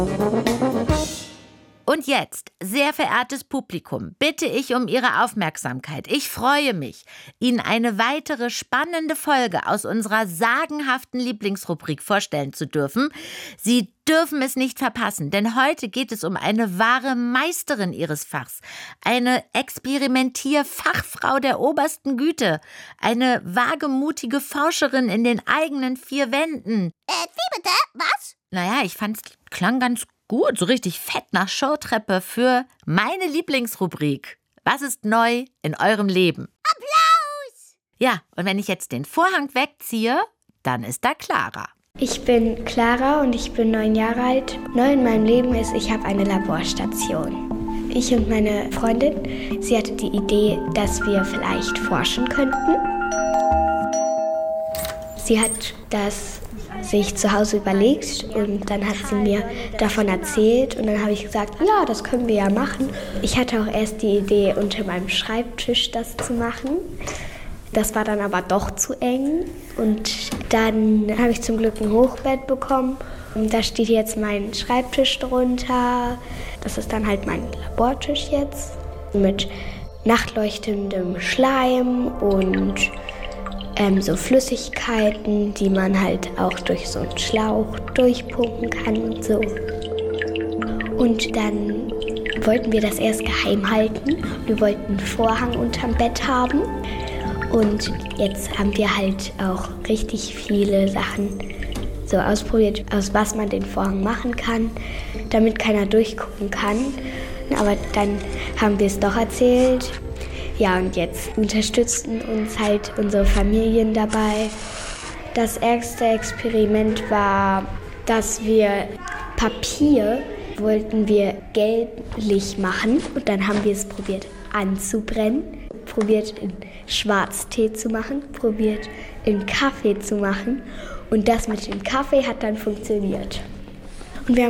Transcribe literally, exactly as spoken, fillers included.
Und jetzt, sehr verehrtes Publikum, bitte ich um Ihre Aufmerksamkeit. Ich freue mich, Ihnen eine weitere spannende Folge aus unserer sagenhaften Lieblingsrubrik vorstellen zu dürfen. Sie dürfen es nicht verpassen, denn heute geht es um eine wahre Meisterin ihres Fachs, eine Experimentierfachfrau der obersten Güte, eine wagemutige Forscherin in den eigenen vier Wänden. Äh, wie bitte? Was? Naja, ich fand's klang ganz gut, so richtig fett nach Showtreppe für meine Lieblingsrubrik. Was ist neu in eurem Leben? Applaus! Ja, und wenn ich jetzt den Vorhang wegziehe, dann ist da Clara. Ich bin Clara und ich bin neun Jahre alt. Neu in meinem Leben ist, ich habe eine Laborstation. Ich und meine Freundin, sie hatte die Idee, dass wir vielleicht forschen könnten. Sie hat das sich zu Hause überlegt und dann hat sie mir davon erzählt und dann habe ich gesagt, ja, das können wir ja machen. Ich hatte auch erst die Idee, unter meinem Schreibtisch das zu machen. Das war dann aber doch zu eng und dann habe ich zum Glück ein Hochbett bekommen. Und da steht jetzt mein Schreibtisch drunter. Das ist dann halt mein Labortisch jetzt mit nachtleuchtendem Schleim und ähm, so Flüssigkeiten, die man halt auch durch so einen Schlauch durchpumpen kann und so. Und dann wollten wir das erst geheim halten. Wir wollten einen Vorhang unterm Bett haben. Und jetzt haben wir halt auch richtig viele Sachen so ausprobiert, aus was man den Vorhang machen kann, damit keiner durchgucken kann. Aber dann haben wir es doch erzählt. Ja, und jetzt unterstützen uns halt unsere Familien dabei. Das erste Experiment war, dass wir Papier wollten wir gelblich machen und dann haben wir es probiert anzubrennen, probiert in Schwarztee zu machen, probiert in Kaffee zu machen und das mit dem Kaffee hat dann funktioniert.